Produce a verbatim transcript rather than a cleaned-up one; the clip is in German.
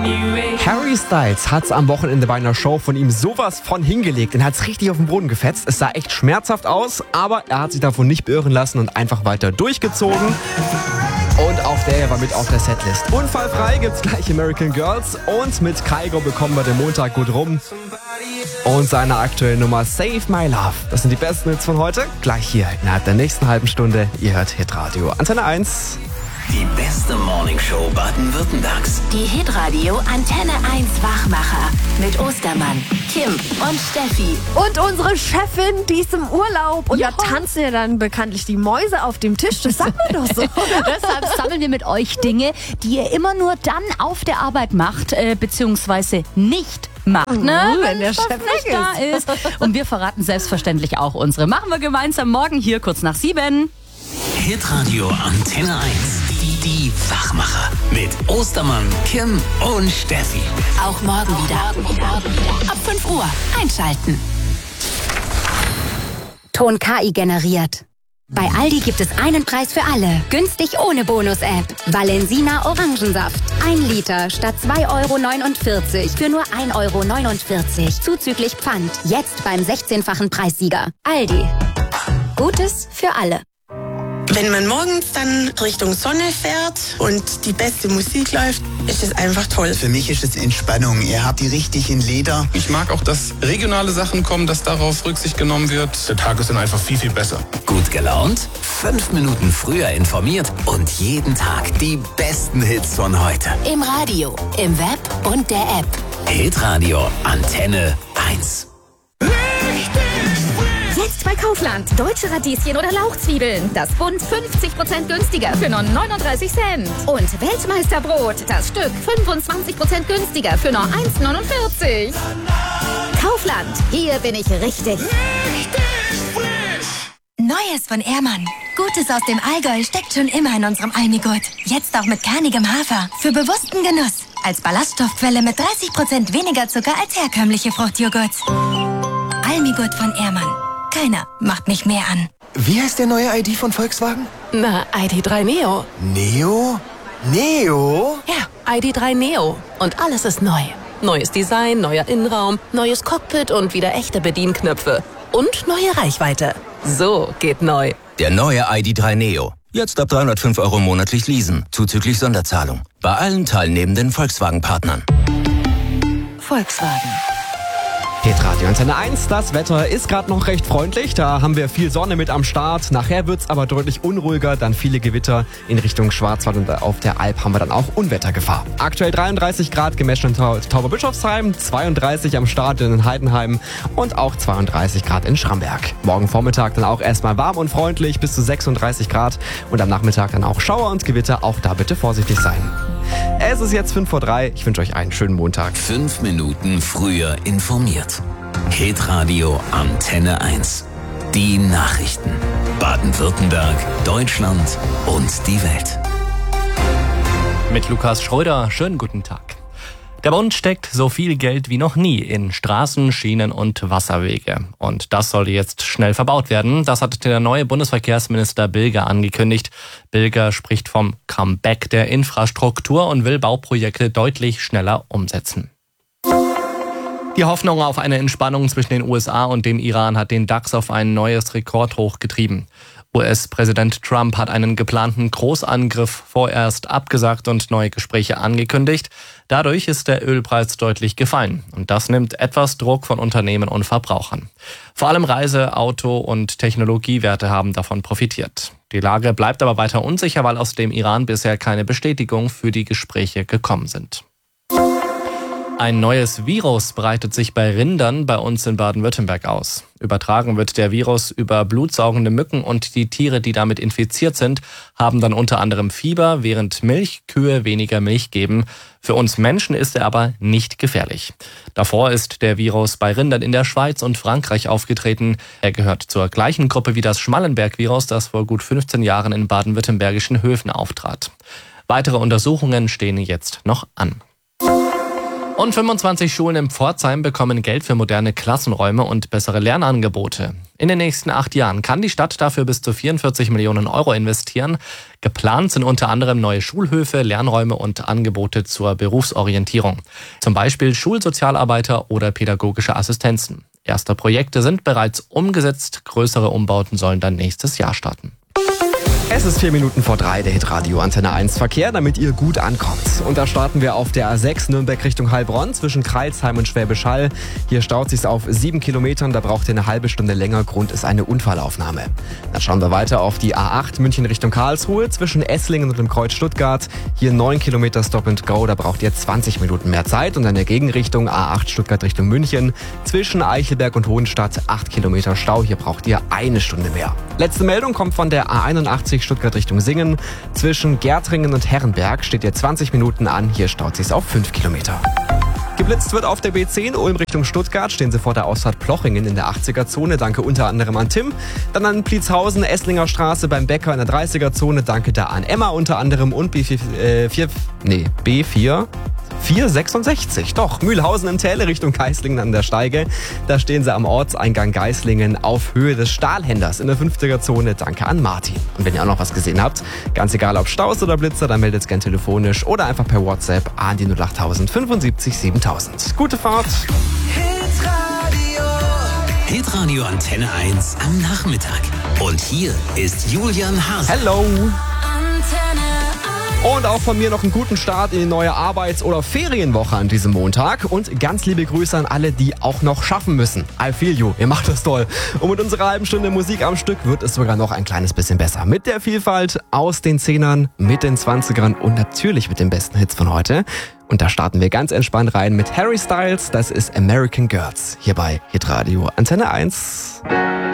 Harry Styles hat's am Wochenende bei einer Show von ihm sowas von hingelegt und hat's richtig auf den Boden gefetzt. Es sah echt schmerzhaft aus, aber er hat sich davon nicht beirren lassen und einfach weiter durchgezogen. Und auf der war mit auf der Setlist. Unfallfrei gibt's gleich American Girls und mit Kygo bekommen wir den Montag gut rum. Und seine aktuelle Nummer Save My Love. Das sind die besten Hits von heute. Gleich hier innerhalb der nächsten halben Stunde. Ihr hört Hitradio Antenne eins. Die beste Morningshow Baden-Württembergs. Die Hitradio Antenne eins Wachmacher mit Ostermann, Kim und Steffi. Und unsere Chefin, die ist im Urlaub. Und ja. da tanzen ja dann bekanntlich die Mäuse auf dem Tisch. Das sagt man doch so, oder? Deshalb sammeln wir mit euch Dinge, die ihr immer nur dann auf der Arbeit macht, äh, beziehungsweise nicht macht, ne? Wenn der Chef nicht da ist. Und wir verraten selbstverständlich auch unsere. Machen wir gemeinsam morgen hier kurz nach sieben. Hitradio Antenne eins. Die, die Wachmacher. Mit Ostermann, Kim und Steffi. Auch morgen wieder. Ab fünf Uhr einschalten. Ton K I generiert. Bei Aldi gibt es einen Preis für alle. Günstig ohne Bonus-App. Valensina Orangensaft. Ein Liter statt zwei Euro neunundvierzig für nur ein Euro neunundvierzig. Zuzüglich Pfand. Jetzt beim sechzehnfachen Preissieger. Aldi. Gutes für alle. Wenn man morgens dann Richtung Sonne fährt und die beste Musik läuft, ist es einfach toll. Für mich ist es Entspannung. Ihr habt die richtig in Leder. Ich mag auch, dass regionale Sachen kommen, dass darauf Rücksicht genommen wird. Der Tag ist dann einfach viel, viel besser. Gut gelaunt, fünf Minuten früher informiert und jeden Tag die besten Hits von heute. Im Radio, im Web und der App. Hitradio Antenne eins. Jetzt bei Kaufland. Deutsche Radieschen oder Lauchzwiebeln. Das Bund fünfzig Prozent günstiger für nur neununddreißig Cent. Und Weltmeisterbrot. Das Stück fünfundzwanzig Prozent günstiger für nur eins neunundvierzig. Kaufland. Hier bin ich richtig. Richtig frisch. Neues von Ehrmann. Gutes aus dem Allgäu steckt schon immer in unserem Almigurt. Jetzt auch mit kernigem Hafer. Für bewussten Genuss. Als Ballaststoffquelle mit dreißig Prozent weniger Zucker als herkömmliche Fruchtjoghurts. Almigurt von Ehrmann. Keiner macht mich mehr an. Wie heißt der neue I D von Volkswagen? Na, I D drei Neo. Neo? Neo? Ja, I D drei Neo. Und alles ist neu. Neues Design, neuer Innenraum, neues Cockpit und wieder echte Bedienknöpfe. Und neue Reichweite. So geht neu. Der neue I D drei Neo. Jetzt ab dreihundertfünf Euro monatlich leasen, zuzüglich Sonderzahlung. Bei allen teilnehmenden Volkswagen-Partnern. Volkswagen. Hitradio Antenne eins, das Wetter ist gerade noch recht freundlich, da haben wir viel Sonne mit am Start. Nachher wird's aber deutlich unruhiger, dann viele Gewitter in Richtung Schwarzwald und auf der Alp haben wir dann auch Unwettergefahr. Aktuell dreiunddreißig Grad gemessen in Tau- Tauberbischofsheim, zweiunddreißig am Start in Heidenheim und auch zweiunddreißig Grad in Schramberg. Morgen Vormittag dann auch erstmal warm und freundlich bis zu sechsunddreißig Grad und am Nachmittag dann auch Schauer und Gewitter, auch da bitte vorsichtig sein. Es ist jetzt fünf vor drei, ich wünsche euch einen schönen Montag. Fünf Minuten früher informiert. Hitradio Antenne eins. Die Nachrichten. Baden-Württemberg, Deutschland und die Welt. Mit Lukas Schröder, schönen guten Tag. Der Bund steckt so viel Geld wie noch nie in Straßen, Schienen und Wasserwege. Und das sollte jetzt schnell verbaut werden. Das hat der neue Bundesverkehrsminister Bilger angekündigt. Bilger spricht vom Comeback der Infrastruktur und will Bauprojekte deutlich schneller umsetzen. Die Hoffnung auf eine Entspannung zwischen den U S A und dem Iran hat den DAX auf ein neues Rekordhoch getrieben. U S-Präsident Trump hat einen geplanten Großangriff vorerst abgesagt und neue Gespräche angekündigt. Dadurch ist der Ölpreis deutlich gefallen. Und das nimmt etwas Druck von Unternehmen und Verbrauchern. Vor allem Reise-, Auto- und Technologiewerte haben davon profitiert. Die Lage bleibt aber weiter unsicher, weil aus dem Iran bisher keine Bestätigung für die Gespräche gekommen sind. Ein neues Virus breitet sich bei Rindern bei uns in Baden-Württemberg aus. Übertragen wird der Virus über blutsaugende Mücken und die Tiere, die damit infiziert sind, haben dann unter anderem Fieber, während Milchkühe weniger Milch geben. Für uns Menschen ist er aber nicht gefährlich. Davor ist der Virus bei Rindern in der Schweiz und Frankreich aufgetreten. Er gehört zur gleichen Gruppe wie das Schmallenberg-Virus, das vor gut fünfzehn Jahren in baden-württembergischen Höfen auftrat. Weitere Untersuchungen stehen jetzt noch an. Und fünfundzwanzig Schulen in Pforzheim bekommen Geld für moderne Klassenräume und bessere Lernangebote. In den nächsten acht Jahren kann die Stadt dafür bis zu vierundvierzig Millionen Euro investieren. Geplant sind unter anderem neue Schulhöfe, Lernräume und Angebote zur Berufsorientierung. Zum Beispiel Schulsozialarbeiter oder pädagogische Assistenzen. Erste Projekte sind bereits umgesetzt. Größere Umbauten sollen dann nächstes Jahr starten. Es ist vier Minuten vor drei, der Hitradio Antenne eins Verkehr, damit ihr gut ankommt. Und da starten wir auf der A sechs Nürnberg Richtung Heilbronn zwischen Crailsheim und Schwäbisch Hall. Hier staut sich's auf sieben Kilometern, da braucht ihr eine halbe Stunde länger. Grund ist eine Unfallaufnahme. Dann schauen wir weiter auf die A acht München Richtung Karlsruhe zwischen Esslingen und dem Kreuz Stuttgart. Hier neun Kilometer Stop and Go, da braucht ihr zwanzig Minuten mehr Zeit. Und in der Gegenrichtung A acht Stuttgart Richtung München zwischen Eichelberg und Hohenstadt acht Kilometer Stau. Hier braucht ihr eine Stunde mehr. Letzte Meldung kommt von der A einundachtzig Stuttgart Richtung Singen. Zwischen Gärtringen und Herrenberg steht ihr zwanzig Minuten an. Hier staut sich's auf fünf Kilometer. Geblitzt wird auf der B zehn Ulm Richtung Stuttgart. Stehen Sie vor der Ausfahrt Plochingen in der achtziger Zone. Danke unter anderem an Tim. Dann an Pliezhausen, Esslinger Straße beim Bäcker in der dreißiger Zone. Danke da an Emma unter anderem und B vier, äh, vier, nee, B vier. vier sechsundsechzig. Doch, Mühlhausen im Täle Richtung Geislingen an der Steige. Da stehen sie am Ortseingang Geislingen auf Höhe des Stahlhänders in der fünfziger Zone. Danke an Martin. Und wenn ihr auch noch was gesehen habt, ganz egal ob Staus oder Blitzer, dann meldet es gern telefonisch oder einfach per WhatsApp an die null acht null null fünfundsiebzig siebentausend. Gute Fahrt! Hitradio Antenne eins am Nachmittag. Und hier ist Julian Hase. Hello! Und auch von mir noch einen guten Start in die neue Arbeits- oder Ferienwoche an diesem Montag. Und ganz liebe Grüße an alle, die auch noch schaffen müssen. I feel you, ihr macht das toll. Und mit unserer halben Stunde Musik am Stück wird es sogar noch ein kleines bisschen besser. Mit der Vielfalt aus den Zehnern, mit den Zwanzigern und natürlich mit den besten Hits von heute. Und da starten wir ganz entspannt rein mit Harry Styles. Das ist American Girls hier bei Hitradio Antenne eins.